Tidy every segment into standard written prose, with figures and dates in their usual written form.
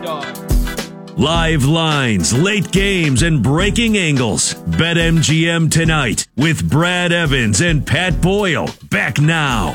Live lines, late games, and breaking angles. BetMGM tonight with Brad Evans and Pat Boyle. Back now.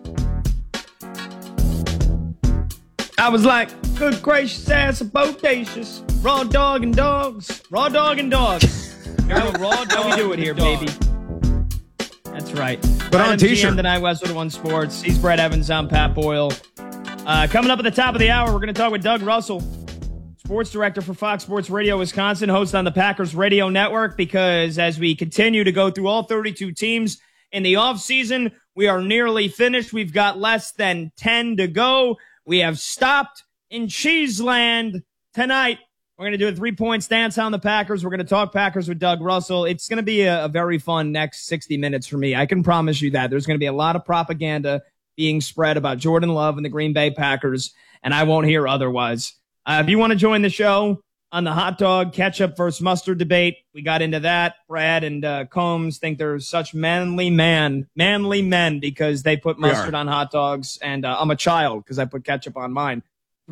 I was like, good gracious ass of bodacious. Raw dog and dogs. Raw dog and dogs. Raw dog. How we do it here, baby. That's right. Put on a t-shirt. Tonight, Westwood One Sports. He's Brad Evans. I'm Pat Boyle. Coming up at the top of the hour, we're going to talk with Doug Russell, sports director for Fox Sports Radio Wisconsin, host on the Packers Radio Network, because as we continue to go through all 32 teams in the offseason, we are nearly finished. We've got less than 10 to go. We have stopped in Cheeseland tonight. We're going to do a 3-point stance on the Packers. We're going to talk Packers with Doug Russell. It's going to be a very fun next 60 minutes for me. I can promise you that. There's going to be a lot of propaganda being spread about Jordan Love and the Green Bay Packers, and I won't hear otherwise. If you want to join the show on the hot dog, ketchup versus mustard debate, we got into that. Brad and Combs think they're such manly men because they put mustard on hot dogs, and I'm a child because I put ketchup on mine.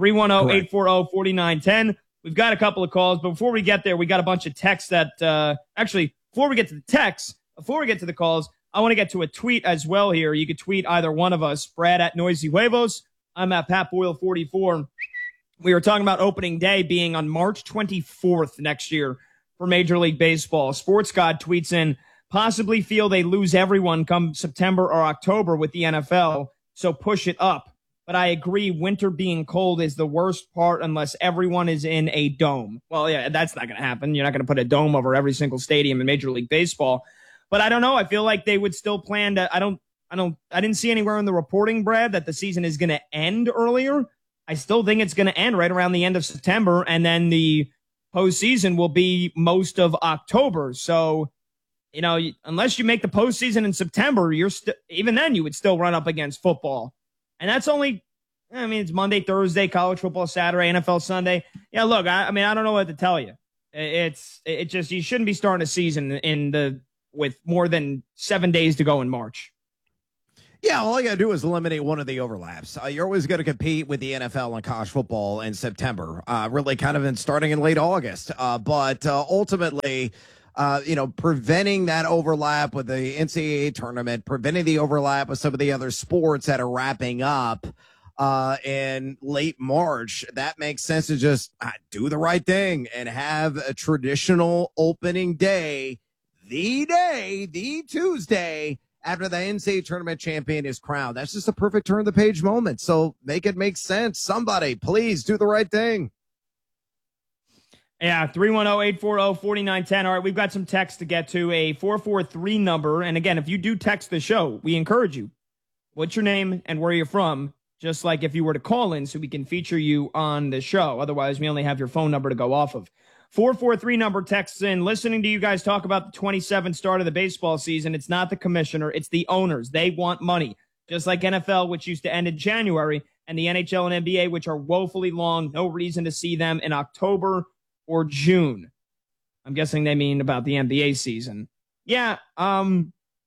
310-840-4910. We've got a couple of calls, but before we get there, we got a bunch of texts that before we get to the texts, before we get to the calls, I want to get to a tweet as well here. You could tweet either one of us, Brad at Noisy Huevos. I'm at Pat Boyle 44. We were talking about opening day being on March 24th next year for Major League Baseball. Sports God tweets in, possibly feel they lose everyone come September or October with the NFL, so push it up. But I agree, winter being cold is the worst part unless everyone is in a dome. Well, yeah, that's not going to happen. You're not going to put a dome over every single stadium in Major League Baseball. But I don't know. I feel like they would still plan to. I didn't see anywhere in the reporting, Brad, that the season is going to end earlier. I still think it's going to end right around the end of September, and then the postseason will be most of October. So, unless you make the postseason in September, even then you would still run up against football. And that's only, it's Monday, Thursday, college football Saturday, NFL Sunday. Yeah, look, I don't know what to tell you. It just, you shouldn't be starting a season with more than 7 days to go in March. Yeah, all you got to do is eliminate one of the overlaps. You're always going to compete with the NFL and college football in September, really kind of starting in late August. But ultimately, preventing that overlap with the NCAA tournament, preventing the overlap with some of the other sports that are wrapping up in late March, that makes sense to just do the right thing and have a traditional opening day, the Tuesday, after the NCAA tournament champion is crowned. That's just a perfect turn-the-page moment. So make it make sense. Somebody, please do the right thing. Yeah, 310-840-4910. All right, we've got some text to get to, a 443 number. And again, if you do text the show, we encourage you. What's your name and where you're from? Just like if you were to call in so we can feature you on the show. Otherwise, we only have your phone number to go off of. 443 number texts in. Listening to you guys talk about the 27th start of the baseball season, it's not the commissioner, it's the owners. They want money. Just like NFL, which used to end in January, and the NHL and NBA, which are woefully long. No reason to see them in October or June. I'm guessing they mean about the NBA season. Yeah, I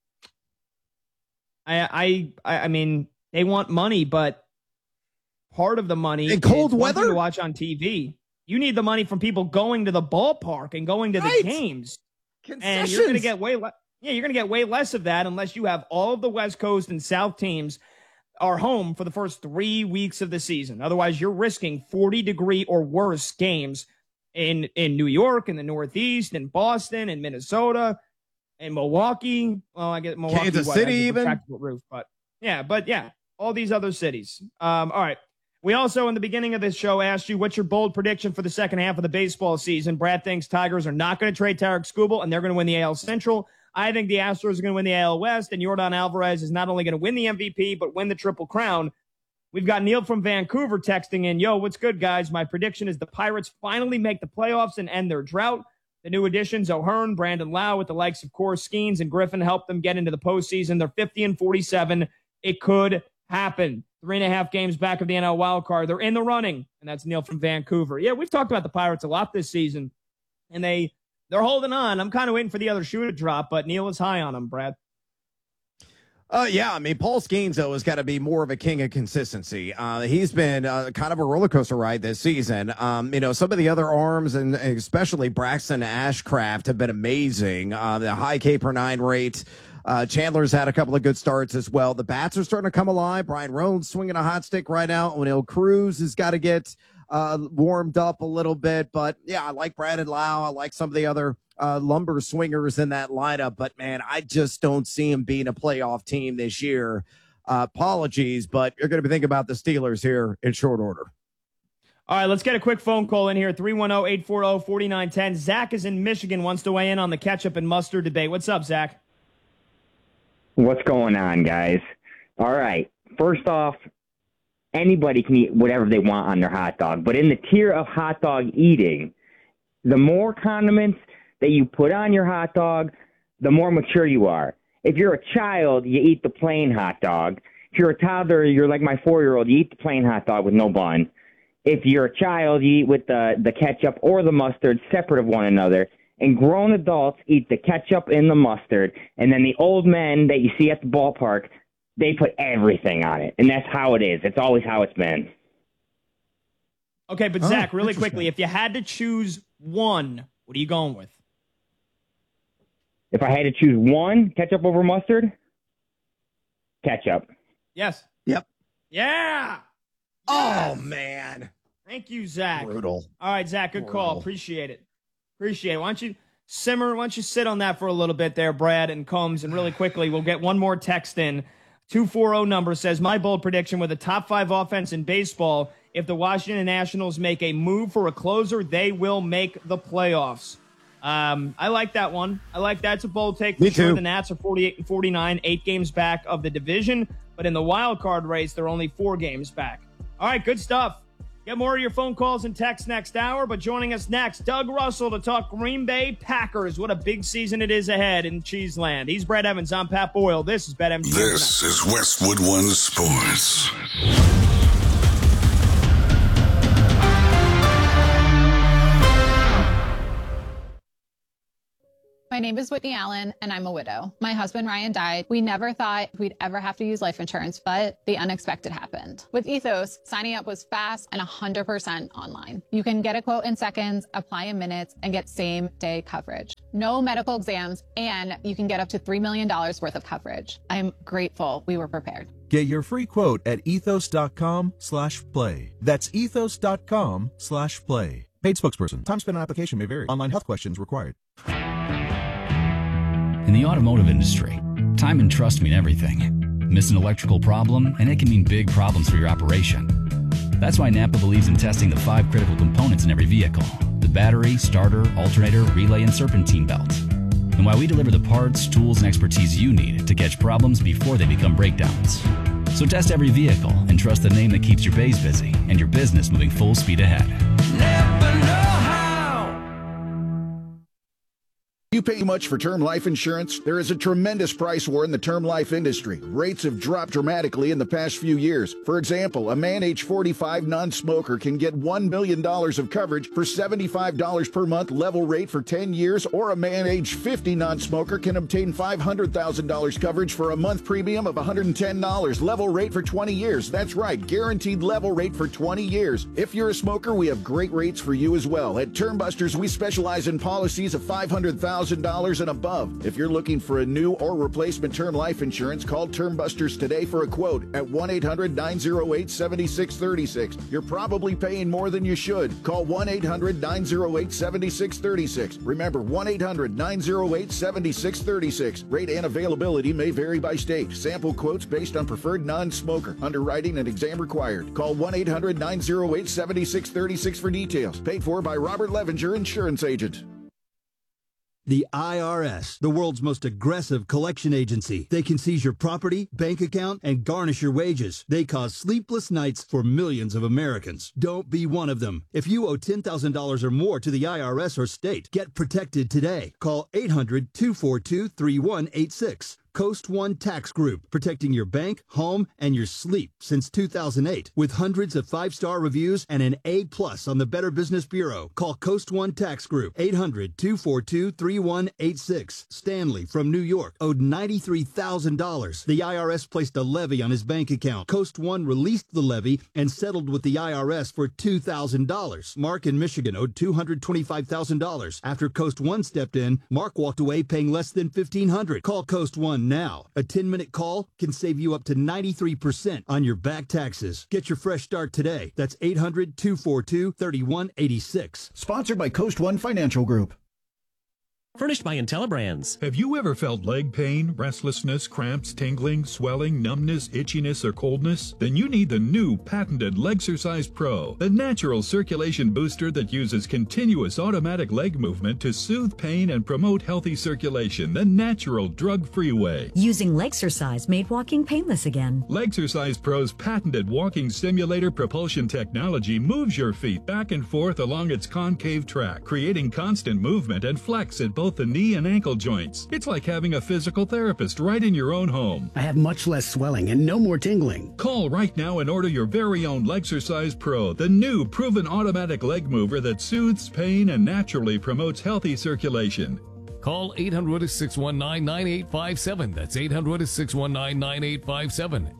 mean, they want money, but part of the money in cold is weather to watch on TV. You need the money from people going to the ballpark and going to the games. And you're going to get way you're going to get way less of that unless you have all of the West Coast and South teams are home for the first 3 weeks of the season. Otherwise, you're risking 40-degree or worse games in New York, in the Northeast, in Boston, in Minnesota, in Milwaukee. Well, I get Milwaukee, Kansas City, even practical roof, but yeah, all these other cities. All right. We also, in the beginning of this show, asked you what's your bold prediction for the second half of the baseball season. Brad thinks Tigers are not going to trade Tarek Skubal, and they're going to win the AL Central. I think the Astros are going to win the AL West, and Yordan Alvarez is not only going to win the MVP, but win the Triple Crown. We've got Neil from Vancouver texting in, yo, what's good, guys? My prediction is the Pirates finally make the playoffs and end their drought. The new additions, O'Hearn, Brandon Lau, with the likes of Corey Skeens and Griffin, help them get into the postseason. They're 50-47. It could happen. 3.5 games back of the NL wild card. They're in the running, and that's Neil from Vancouver. Yeah, we've talked about the Pirates a lot this season, and they're holding on. I'm kind of waiting for the other shoe to drop, but Neil is high on them, Brad. Yeah, I mean, Paul Skeens, though, has got to be more of a king of consistency. He's been kind of a roller coaster ride this season. Some of the other arms, and especially Braxton Ashcraft, have been amazing. The high K per 9 rate. Chandler's had a couple of good starts as well. The bats are starting to come alive. Brian Roan's swinging a hot stick right now. O'Neill Cruz has got to get warmed up a little bit. But, yeah, I like Brandon Lau. I like some of the other lumber swingers in that lineup, but man, I just don't see him being a playoff team this year. Apologies, but you're going to be thinking about the Steelers here in short order. All right, let's get a quick phone call in here. 310-840-4910. Zach is in Michigan, wants to weigh in on the ketchup and mustard debate. What's up, Zach? What's going on, guys? All right, first off, anybody can eat whatever they want on their hot dog, but in the tier of hot dog eating, the more condiments that you put on your hot dog, the more mature you are. If you're a child, you eat the plain hot dog. If you're a toddler, you're like my 4-year-old, you eat the plain hot dog with no bun. If you're a child, you eat with the ketchup or the mustard separate of one another. And grown adults eat the ketchup and the mustard. And then the old men that you see at the ballpark, they put everything on it. And that's how it is. It's always how it's been. Okay, but Zach, really quickly, if you had to choose one, what are you going with? If I had to choose one, ketchup over mustard, ketchup. Yes. Yep. Yeah. Oh, man. Thank you, Zach. Brutal. All right, Zach, good call. Appreciate it. Why don't you simmer? Why don't you sit on that for a little bit there, Brad and Combs, and really quickly, we'll get one more text in. 240 number says, my bold prediction with a top 5 offense in baseball, if the Washington Nationals make a move for a closer, they will make the playoffs. I like that one. I like that. It's a bold take for sure. The Nats are 48-49, 8 games back of the division, but in the wild card race, they're only 4 games back. All right, good stuff. Get more of your phone calls and texts next hour, but joining us next, Doug Russell to talk Green Bay Packers. What a big season it is ahead in Cheeseland. He's Brad Evans. I'm Pat Boyle. This is BetMGM. This is Westwood One Sports. My name is Whitney Allen, and I'm a widow. My husband, Ryan, died. We never thought we'd ever have to use life insurance, but the unexpected happened. With Ethos, signing up was fast and 100% online. You can get a quote in seconds, apply in minutes, and get same-day coverage. No medical exams, and you can get up to $3 million worth of coverage. I'm grateful we were prepared. Get your free quote at ethos.com/play. That's ethos.com/play. Paid spokesperson. Time spent on application may vary. Online health questions required. In the automotive industry, time and trust mean everything. Miss an electrical problem, and it can mean big problems for your operation. That's why Napa believes in testing the 5 critical components in every vehicle: the battery, starter, alternator, relay, and serpentine belt. And why we deliver the parts, tools, and expertise you need to catch problems before they become breakdowns. So test every vehicle and trust the name that keeps your bays busy and your business moving full speed ahead. Never know how. You pay much for term life insurance? There is a tremendous price war in the term life industry. Rates have dropped dramatically in the past few years. For example, a man age 45 non-smoker can get $1 million of coverage for $75 per month level rate for 10 years, or a man age 50 non-smoker can obtain $500,000 coverage for a month premium of $110 level rate for 20 years. That's right, guaranteed level rate for 20 years. If you're a smoker, we have great rates for you as well. At Term Busters, we specialize in policies of $500,000 and above. If you're looking for a new or replacement term life insurance, call Term Busters today for a quote at 1-800-908-7636. You're probably paying more than you should. Call 1-800-908-7636. Remember, 1-800-908-7636. Rate and availability may vary by state. Sample quotes based on preferred non-smoker. Underwriting and exam required. Call 1-800-908-7636 for details. Paid for by Robert Levenger, Insurance Agent. The IRS, the world's most aggressive collection agency. They can seize your property, bank account, and garnish your wages. They cause sleepless nights for millions of Americans. Don't be one of them. If you owe $10,000 or more to the IRS or state, get protected today. Call 800-242-3186. Coast One Tax Group, protecting your bank, home, and your sleep since 2008. With hundreds of 5-star reviews and an A+ on the Better Business Bureau. Call Coast One Tax Group, 800-242-3186. Stanley from New York owed $93,000. The IRS placed a levy on his bank account. Coast One released the levy and settled with the IRS for $2,000. Mark in Michigan owed $225,000. After Coast One stepped in, Mark walked away paying less than $1,500. Call Coast One now. A 10-minute call can save you up to 93% on your back taxes. Get your fresh start today. That's 800-242-3186. Sponsored by Coast One Financial Group. Furnished by IntelliBrands. Have you ever felt leg pain, restlessness, cramps, tingling, swelling, numbness, itchiness, or coldness? Then you need the new patented Legsercise Pro, the natural circulation booster that uses continuous automatic leg movement to soothe pain and promote healthy circulation the natural, drug-free way. Using Legsercise made walking painless again. Legsercise Pro's patented walking simulator propulsion technology moves your feet back and forth along its concave track, creating constant movement and flex at both the knee and ankle joints. It's like having a physical therapist right in your own home. I have much less swelling and no more tingling. Call right now and order your very own Legsercise Pro, the new proven automatic leg mover that soothes pain and naturally promotes healthy circulation. Call 800-619-9857. That's 800-619-9857.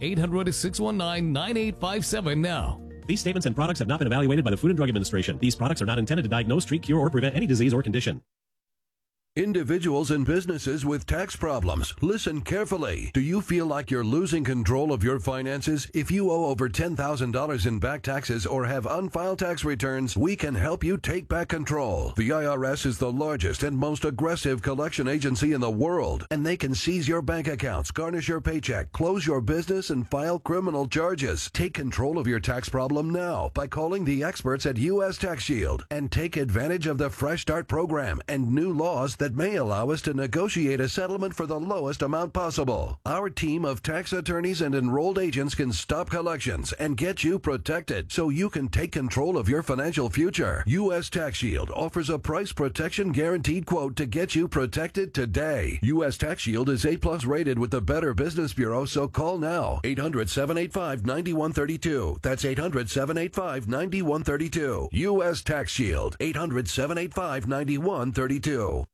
800-619-9857 now. These statements and products have not been evaluated by the Food and Drug Administration. These products are not intended to diagnose, treat, cure, or prevent any disease or condition. Individuals and businesses with tax problems, listen carefully. Do you feel like you're losing control of your finances? If you owe over $10,000 in back taxes or have unfiled tax returns, we can help you take back control. The IRS is the largest and most aggressive collection agency in the world, and they can seize your bank accounts, garnish your paycheck, close your business, and file criminal charges. Take control of your tax problem now by calling the experts at U.S. Tax Shield and take advantage of the Fresh Start program and new laws that may allow us to negotiate a settlement for the lowest amount possible. Our team of tax attorneys and enrolled agents can stop collections and get you protected so you can take control of your financial future. U.S. Tax Shield offers a price protection guaranteed quote to get you protected today. U.S. Tax Shield is A+ rated with the Better Business Bureau, so call now. 800-785-9132. That's 800-785-9132. U.S. Tax Shield. 800-785-9132.